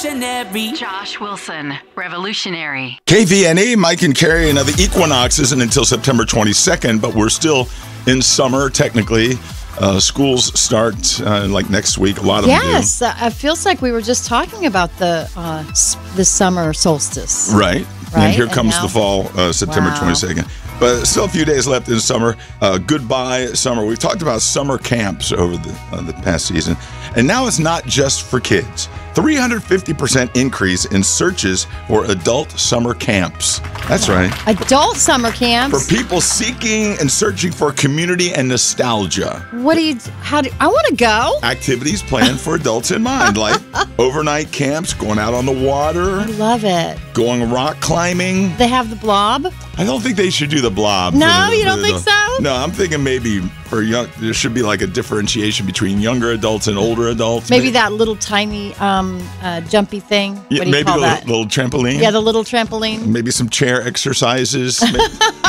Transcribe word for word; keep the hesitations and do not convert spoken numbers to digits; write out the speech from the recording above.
revolutionary. Josh Wilson, revolutionary. K V N E, Mike and Carrie. Now, the equinox isn't until September twenty-second, but we're still in summer, technically. Uh, schools start uh, like next week. A lot of yes, them uh, it feels like we were just talking about the uh, s- the summer solstice. do. Right. Right, And here and comes now- the fall, uh, September Wow. twenty-second. But still a few days left in summer. Uh, goodbye, summer. We've talked about summer camps over the, uh, the past season. And now it's not just for kids. three hundred fifty percent increase in searches for adult summer camps. That's right. Adult summer For camps. people seeking and searching for community and nostalgia. What do you? How do? I want to go. Activities planned for adults in mind, like overnight camps, going out on the water, I love it. going rock climbing. They have the blob. I don't think they should do the blob. No, for- you don't for think the- so? No, I'm thinking maybe for young, there should be like a differentiation between younger adults and older adults. Maybe that little tiny um, uh, jumpy thing. Yeah, What do you maybe call the that? little trampoline. Yeah, the little trampoline. Maybe some chair exercises. Maybe-